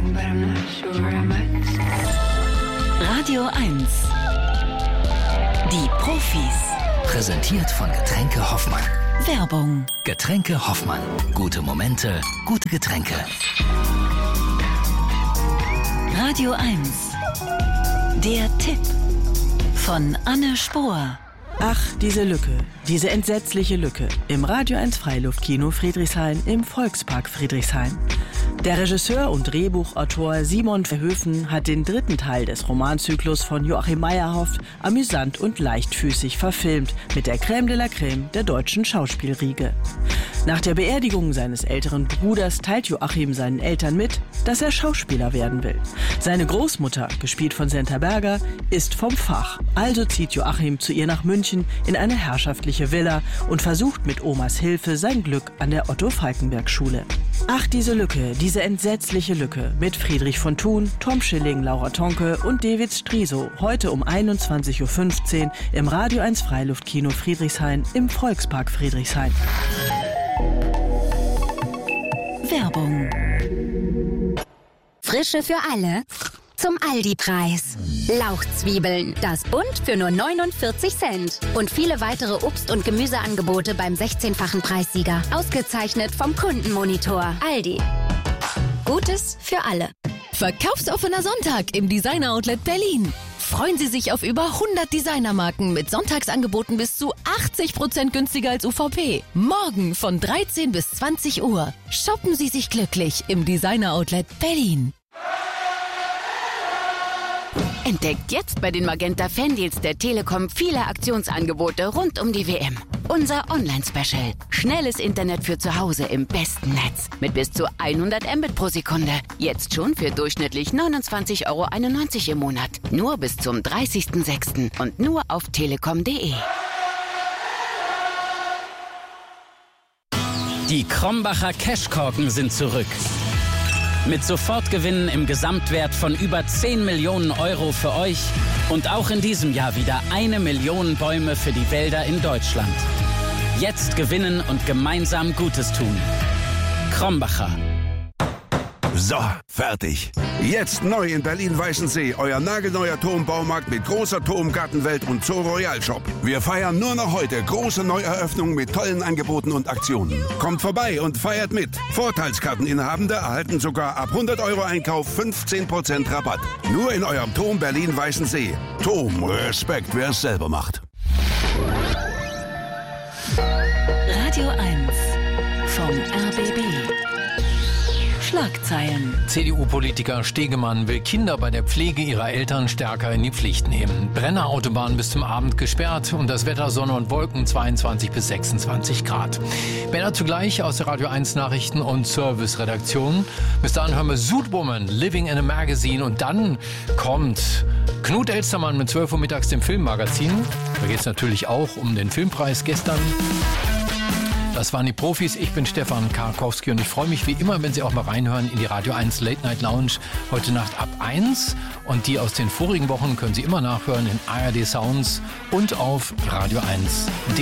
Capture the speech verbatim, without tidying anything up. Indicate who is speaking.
Speaker 1: something, but I'm not sure I must.
Speaker 2: Radio eins. Die Profis.
Speaker 3: Präsentiert von Getränke Hoffmann.
Speaker 2: Werbung.
Speaker 3: Getränke Hoffmann. Gute Momente, gute Getränke.
Speaker 2: Radio eins. Der Tipp von Anne Spohr.
Speaker 4: Ach, diese Lücke, diese entsetzliche Lücke im Radio eins Freiluftkino Friedrichshain im Volkspark Friedrichshain. Der Regisseur und Drehbuchautor Simon Verhoeven hat den dritten Teil des Romanzyklus von Joachim Meyerhoff amüsant und leichtfüßig verfilmt mit der Crème de la Crème der deutschen Schauspielriege. Nach der Beerdigung seines älteren Bruders teilt Joachim seinen Eltern mit, dass er Schauspieler werden will. Seine Großmutter, gespielt von Senta Berger, ist vom Fach. Also zieht Joachim zu ihr nach München in eine herrschaftliche Villa und versucht mit Omas Hilfe sein Glück an der Otto-Falckenberg-Schule. Ach, diese Lücke, diese entsetzliche Lücke mit Friedrich von Thun, Tom Schilling, Laura Tonke und David Striso. Heute um einundzwanzig Uhr fünfzehn im Radio eins Freiluftkino Friedrichshain im Volkspark Friedrichshain.
Speaker 2: Werbung.
Speaker 5: Frische für alle zum Aldi-Preis. Lauchzwiebeln, das Bund für nur neunundvierzig Cent. Und viele weitere Obst- und Gemüseangebote beim sechzehnfachen Preissieger. Ausgezeichnet vom Kundenmonitor. Aldi. Gutes für alle.
Speaker 6: Verkaufsoffener Sonntag im Designer-Outlet Berlin. Freuen Sie sich auf über hundert Designermarken mit Sonntagsangeboten bis zu achtzig Prozent günstiger als U V P. Morgen von dreizehn bis zwanzig Uhr. Shoppen Sie sich glücklich im Designer-Outlet Berlin.
Speaker 5: Entdeckt jetzt bei den Magenta Fandeals der Telekom viele Aktionsangebote rund um die W M. Unser Online-Special. Schnelles Internet für zu Hause im besten Netz. Mit bis zu hundert Mbit pro Sekunde. Jetzt schon für durchschnittlich neunundzwanzig Euro einundneunzig im Monat. Nur bis zum dreißigsten sechsten und nur auf telekom punkt de.
Speaker 7: Die Krombacher Cashkorken sind zurück. Mit Sofortgewinnen im Gesamtwert von über zehn Millionen Euro für euch und auch in diesem Jahr wieder eine Million Bäume für die Wälder in Deutschland. Jetzt gewinnen und gemeinsam Gutes tun. Krombacher.
Speaker 8: So, fertig. Jetzt neu in Berlin-Weißensee, euer nagelneuer Turmbaumarkt mit großer Turmgartenwelt und Zoo Royal Shop. Wir feiern nur noch heute große Neueröffnungen mit tollen Angeboten und Aktionen. Kommt vorbei und feiert mit. Vorteilskarteninhabende erhalten sogar ab hundert Euro Einkauf fünfzehn Prozent Rabatt. Nur in eurem Turm Berlin-Weißensee. Turm, Respekt, wer es selber macht.
Speaker 2: Radio eins vom R B B. Schlagzeilen.
Speaker 9: C D U-Politiker Stegemann will Kinder bei der Pflege ihrer Eltern stärker in die Pflicht nehmen. Brennerautobahn bis zum Abend gesperrt und das Wetter Sonne und Wolken zweiundzwanzig bis sechsundzwanzig Grad. Männer zugleich aus der Radio eins Nachrichten- und Service-Redaktion. Bis dahin hören wir Zootwoman, Living in a Magazine und dann kommt Knut Elstermann mit zwölf Uhr mittags dem Filmmagazin. Da geht es natürlich auch um den Filmpreis gestern. Das waren die Profis. Ich bin Stefan Karkowski und ich freue mich wie immer, wenn Sie auch mal reinhören in die Radio eins Late Night Lounge heute Nacht ab eins. Und die aus den vorigen Wochen können Sie immer nachhören in A R D Sounds und auf radio eins punkt de.